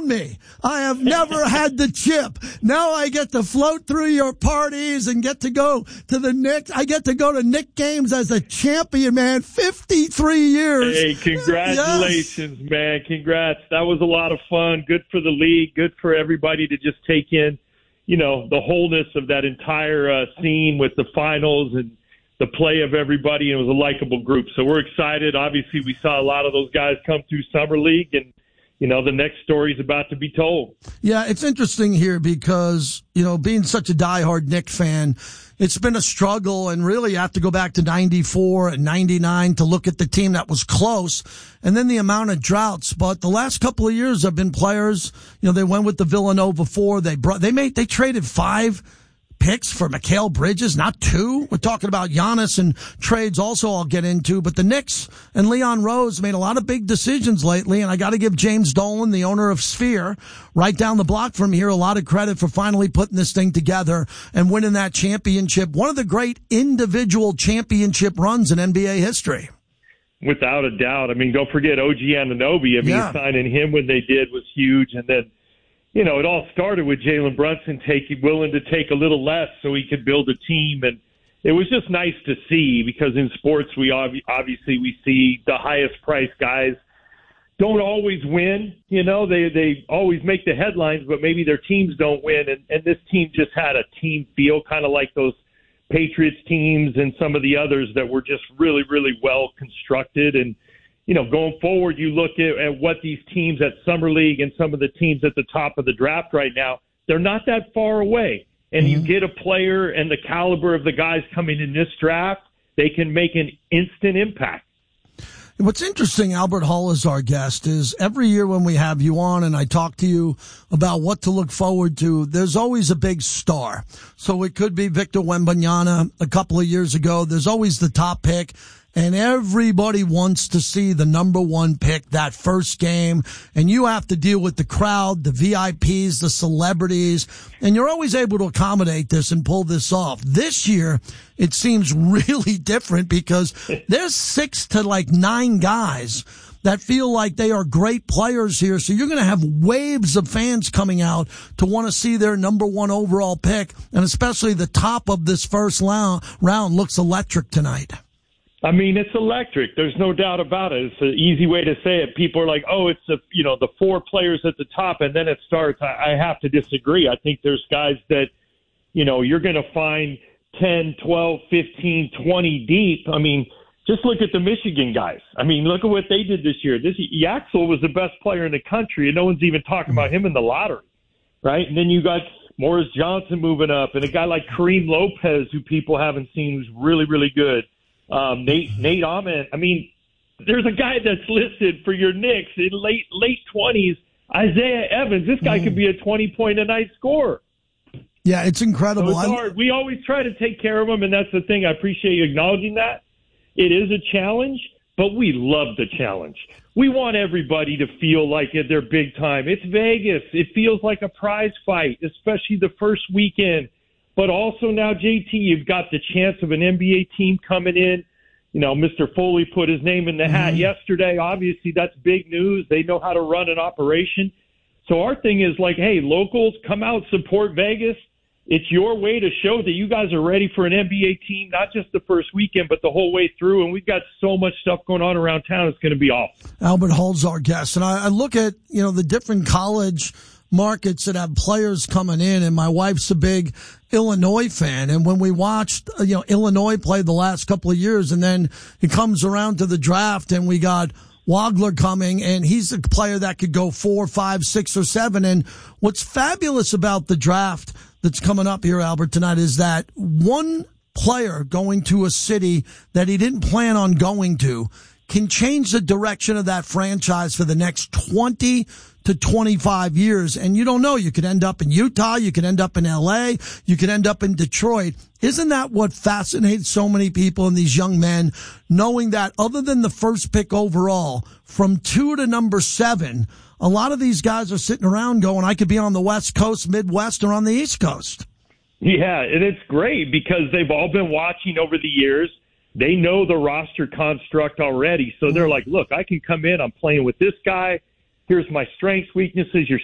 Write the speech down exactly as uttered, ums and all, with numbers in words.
known me. I have never had the chip. Now I get to float through your parties and get to go to the Knicks. I get to go to Knick games as a champion, man. fifty-three years. Hey, congratulations, yes. man. Congrats. That was a lot of fun. Good for the league. Good for everybody to just take in, you know, the wholeness of that entire uh, scene with the finals and the play of everybody. It was a likable group. So we're excited. Obviously, we saw a lot of those guys come through Summer League, and, you know, the next story is about to be told. Yeah, it's interesting here because, you know, being such a diehard Knick fan, it's been a struggle, and really you have to go back to ninety-four and ninety-nine to look at the team that was close, and then the amount of droughts. But the last couple of years have been players, you know, they went with the Villanova four. They brought, they made, they traded five picks for Mikal Bridges, not two. We're talking about Giannis and trades also I'll get into. But the Knicks and Leon Rose made a lot of big decisions lately, and I got to give James Dolan, the owner of Sphere, right down the block from here, a lot of credit for finally putting this thing together and winning that championship. One of the great individual championship runs in N B A history. Without a doubt. I mean, don't forget O G Anunoby. I mean, yeah. signing him when they did was huge, and then you know, it all started with Jalen Brunson taking willing to take a little less so he could build a team, and it was just nice to see because in sports we ob- obviously we see the highest priced guys don't always win. You know, they they always make the headlines, but maybe their teams don't win, and, and this team just had a team feel, kind of like those Patriots teams and some of the others that were just really, really well constructed. And you know, going forward, you look at, at what these teams at Summer League and some of the teams at the top of the draft right now, they're not that far away. And mm-hmm. you get a player and the caliber of the guys coming in this draft, they can make an instant impact. What's interesting, Albert Hull is our guest, is every year when we have you on and I talk to you about what to look forward to, there's always a big star. So it could be Victor Wembanyama a couple of years ago. There's always the top pick. And everybody wants to see the number one pick that first game. And you have to deal with the crowd, the V I Ps, the celebrities. And you're always able to accommodate this and pull this off. This year, it seems really different because there's six to like nine guys that feel like they are great players here. So you're going to have waves of fans coming out to want to see their number one overall pick. And especially the top of this first round, round looks electric tonight. I mean, it's electric. There's no doubt about it. It's an easy way to say it. People are like, oh, it's a, you know, the four players at the top, and then it starts. I, I have to disagree. I think there's guys that, you know, you're going to find ten, twelve, fifteen, twenty deep. I mean, just look at the Michigan guys. I mean, look at what they did this year. This Yaxel was the best player in the country, and no one's even talking about him in the lottery, right? And then you got Morris Johnson moving up, and a guy like Kareem Lopez, who people haven't seen, who's really, really good. Um, Nate, Nate Ahman. I mean, there's a guy that's listed for your Knicks in late late twenties, Isaiah Evans. This guy mm. could be a twenty-point a night scorer. Yeah, it's incredible. So it's hard. We always try to take care of them, and that's the thing. I appreciate you acknowledging that. It is a challenge, but we love the challenge. We want everybody to feel like they're big time. It's Vegas. It feels like a prize fight, especially the first weekend. But also now, J T, you've got the chance of an N B A team coming in. You know, Mister Foley put his name in the hat mm-hmm. yesterday. Obviously, that's big news. They know how to run an operation. So our thing is like, hey, locals, come out, support Vegas. It's your way to show that you guys are ready for an N B A team, not just the first weekend, but the whole way through. And we've got so much stuff going on around town. It's going to be awesome. Albert Hull's our guest. And I, I look at, you know, the different college markets that have players coming in, and my wife's a big Illinois fan. And when we watched, you know, Illinois play the last couple of years, and then it comes around to the draft, and we got Wagler coming, and he's a player that could go four, five, six, or seven. And what's fabulous about the draft that's coming up here, Albert, tonight is that one player going to a city that he didn't plan on going to can change the direction of that franchise for the next twenty to twenty-five years. And you don't know, you could end up in Utah, you could end up in L A, you could end up in Detroit. Isn't that what fascinates so many people and these young men, knowing that other than the first pick overall, from two to number seven, a lot of these guys are sitting around going, I could be on the West Coast, Midwest, or on the East Coast. Yeah, and it's great because they've all been watching over the years. They know the roster construct already. So they're like, look, I can come in, I'm playing with this guy. Here's my strengths, weaknesses. You're